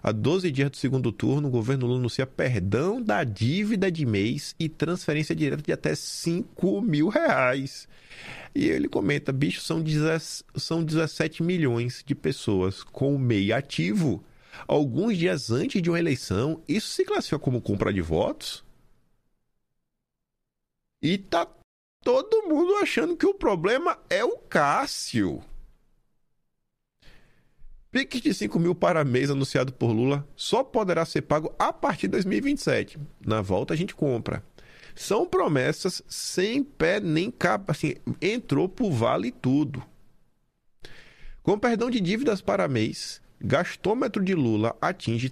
A 12 dias do segundo turno, o governo Lula anuncia perdão da dívida de mês e transferência direta de até R$ 5.000. E ele comenta, bicho, são 17 milhões de pessoas com o MEI ativo alguns dias antes de uma eleição. Isso se classifica como compra de votos? E tá todo mundo achando que o problema é o Cássio. Pix de 5 mil para mês anunciado por Lula só poderá ser pago a partir de 2027. Na volta a gente compra. São promessas sem pé nem capa. Assim, entrou por vale tudo. Com perdão de dívidas para mês, gastômetro de Lula atinge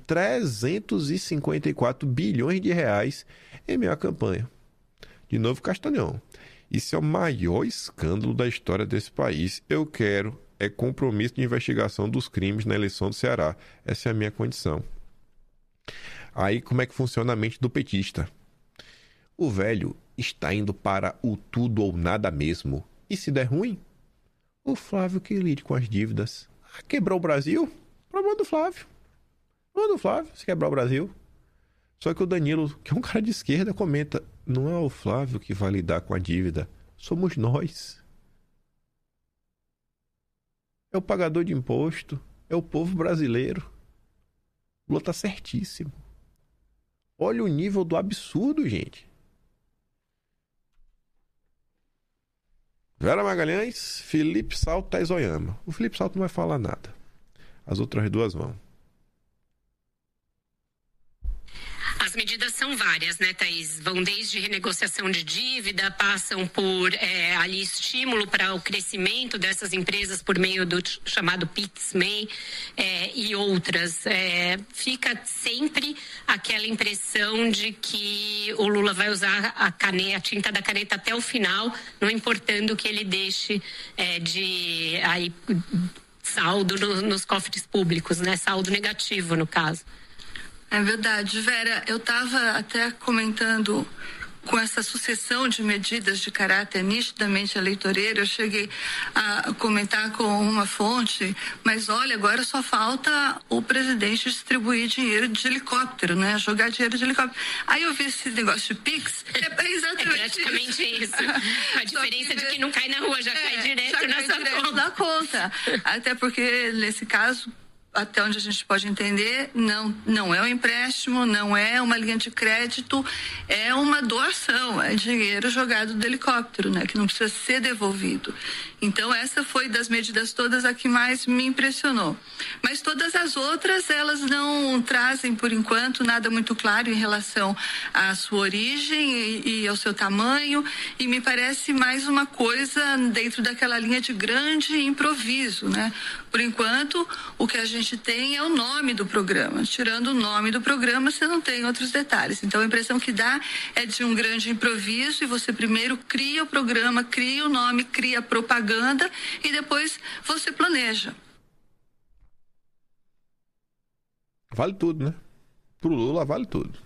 354 bilhões de reais em meio à campanha. De novo, Castanhão. Isso é o maior escândalo da história desse país. Eu quero compromisso de investigação dos crimes na eleição do Ceará. Essa é a minha condição. Aí, como é que funciona a mente do petista? O velho está indo para o tudo ou nada mesmo. E se der ruim? O Flávio que lide com as dívidas. Quebrou o Brasil? Problema do Flávio. Problema do Flávio, se quebrar o Brasil. Só que o Danilo, que é um cara de esquerda, comenta: não é o Flávio que vai lidar com a dívida. Somos nós. É o pagador de imposto. É o povo brasileiro. O Lula tá certíssimo. Olha o nível do absurdo, gente. Vera Magalhães, Felipe Salto, Taizoyama. O Felipe Salto não vai falar nada. As outras duas vão. As medidas são várias, né, Thaís? Vão desde renegociação de dívida, passam por ali estímulo para o crescimento dessas empresas por meio do chamado PIX-MEI e outras. Fica sempre aquela impressão de que o Lula vai usar a tinta da caneta até o final, não importando que ele deixe de saldo nos cofres públicos, né? Saldo negativo, no caso. É verdade, Vera. Eu estava até comentando com essa sucessão de medidas de caráter nitidamente eleitoreiro. Eu cheguei a comentar com uma fonte, mas olha, agora só falta o presidente distribuir dinheiro de helicóptero, né? Jogar dinheiro de helicóptero. Aí eu vi esse negócio de Pix, exatamente praticamente isso. A diferença de que não cai na rua, já cai direto na conta. Até porque, nesse caso, até onde a gente pode entender, não é um empréstimo, não é uma linha de crédito, é uma doação, é dinheiro jogado do helicóptero, né, que não precisa ser devolvido. Então, essa foi das medidas todas a que mais me impressionou. Mas todas as outras, elas não trazem, por enquanto, nada muito claro em relação à sua origem e ao seu tamanho, e me parece mais uma coisa dentro daquela linha de grande improviso, né? Por enquanto, o que a gente tem é o nome do programa. Tirando o nome do programa, você não tem outros detalhes. Então, a impressão que dá é de um grande improviso, e você primeiro cria o programa, cria o nome, cria a propaganda, e depois você planeja. Vale tudo, né? Pro Lula vale tudo.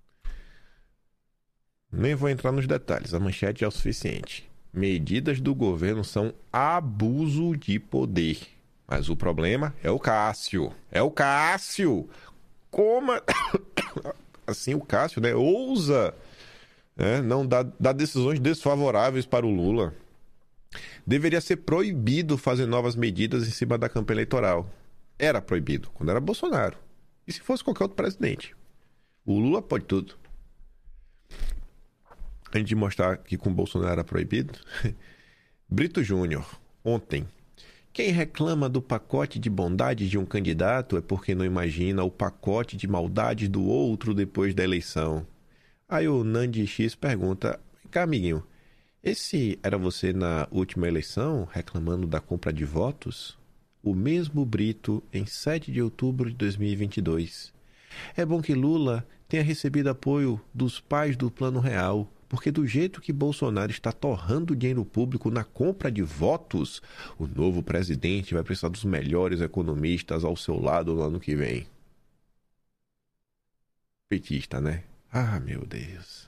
Nem vou entrar nos detalhes, a manchete é o suficiente. Medidas do governo são abuso de poder. Mas o problema é o Cássio. É o Cássio. Como assim o Cássio, né, ousa, né, não dá decisões desfavoráveis para o Lula. Deveria ser proibido fazer novas medidas em cima da campanha eleitoral. Era proibido quando era Bolsonaro. E se fosse qualquer outro presidente? O Lula pode tudo. Antes de mostrar que com Bolsonaro era proibido, Brito Júnior, ontem: quem reclama do pacote de bondade de um candidato é porque não imagina o pacote de maldade do outro depois da eleição. Aí o Nandi X pergunta: vem cá, amiguinho, esse era você na última eleição reclamando da compra de votos? O mesmo Brito em 7 de outubro de 2022. É bom que Lula tenha recebido apoio dos pais do Plano Real, porque do jeito que Bolsonaro está torrando dinheiro público na compra de votos, o novo presidente vai precisar dos melhores economistas ao seu lado no ano que vem. Petista, né? Ah, meu Deus.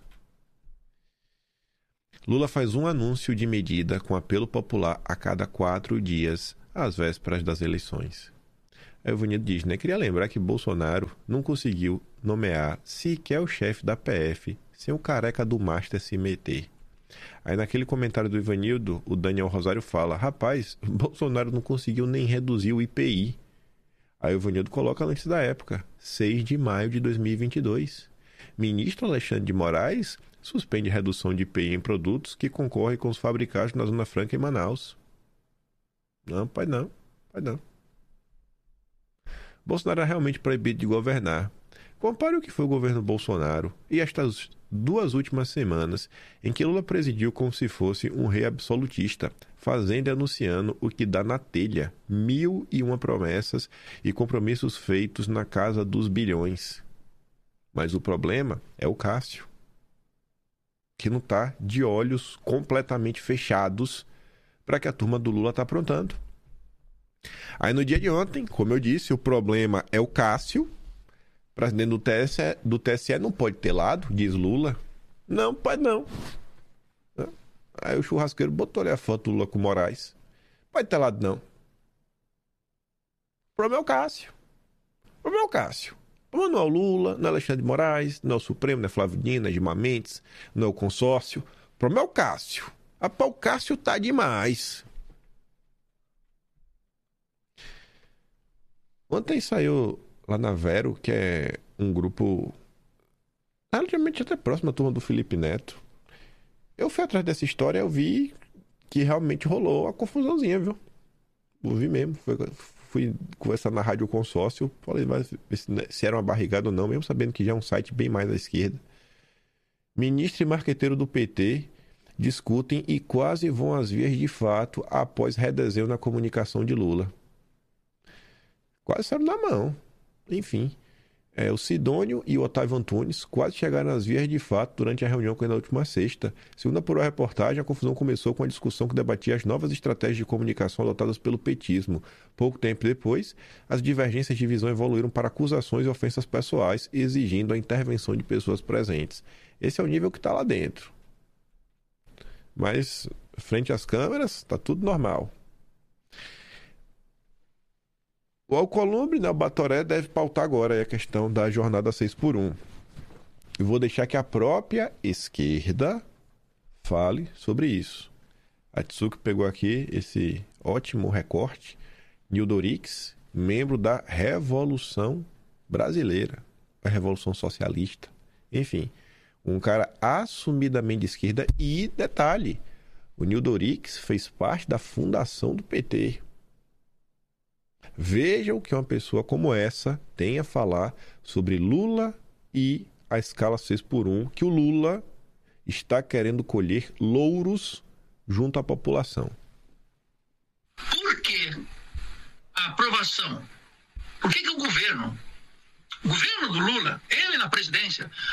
Lula faz um anúncio de medida com apelo popular a cada 4 dias, às vésperas das eleições. Aí o Ivanildo diz, né? Queria lembrar que Bolsonaro não conseguiu nomear sequer o chefe da PF sem o careca do Master se meter. Aí naquele comentário do Ivanildo, o Daniel Rosário fala, rapaz, Bolsonaro não conseguiu nem reduzir o IPI. Aí o Ivanildo coloca antes da época, 6 de maio de 2022. Ministro Alexandre de Moraes suspende redução de IPI em produtos que concorrem com os fabricados na Zona Franca em Manaus. Não, pai não, pai não. Bolsonaro é realmente proibido de governar. Compare o que foi o governo Bolsonaro e estas 2 últimas semanas em que Lula presidiu como se fosse um rei absolutista, fazendo e anunciando o que dá na telha, 1.001 promessas e compromissos feitos na casa dos bilhões. Mas o problema é o Cássio, que não está de olhos completamente fechados para que a turma do Lula está aprontando. Aí no dia de ontem, como eu disse, o problema é o Cássio. Presidente do TSE não pode ter lado, diz Lula. Não, pode não. Aí o churrasqueiro botou ali a foto do Lula com o Moraes. Pode ter lado não. O problema é o Cássio. O problema é o Cássio. O problema não é o Lula, não é Alexandre de Moraes, não é o Supremo, não é Flávio Dino, não é Gilmar Mendes, não é o consórcio. O problema é o Cássio. Rapaz, o Cássio tá demais. Ontem saiu lá na Vero, que é um grupo relativamente até próximo à turma do Felipe Neto. Eu fui atrás dessa história e eu vi que realmente rolou a confusãozinha, viu? Eu vi mesmo. Fui conversar na Rádio Consórcio, falei se era uma barrigada ou não, mesmo sabendo que já é um site bem mais à esquerda. Ministro e marqueteiro do PT discutem e quase vão às vias de fato após redesenho na comunicação de Lula. Quase saíram na mão. Enfim, o Sidônio e o Otávio Antunes quase chegaram às vias de fato durante a reunião com ele na última sexta. Segundo apurou a reportagem, a confusão começou com a discussão que debatia as novas estratégias de comunicação adotadas pelo petismo. Pouco tempo depois, as divergências de visão evoluíram para acusações e ofensas pessoais, exigindo a intervenção de pessoas presentes. Esse é o nível que está lá dentro. Mas, frente às câmeras, está tudo normal. O Alcolumbre, né, o Batoré, deve pautar agora a questão da jornada 6x1. Eu vou deixar que a própria esquerda fale sobre isso. A Tsuki pegou aqui esse ótimo recorte. Nildo Rix, membro da Revolução Brasileira, a Revolução Socialista. Enfim, um cara assumidamente de esquerda. E, detalhe, o Nildo Rix fez parte da fundação do PT. Vejam que uma pessoa como essa tem a falar sobre Lula e a escala 6x1, que o Lula está querendo colher louros junto à população. Por que a aprovação? Por que o governo do Lula, ele na presidência,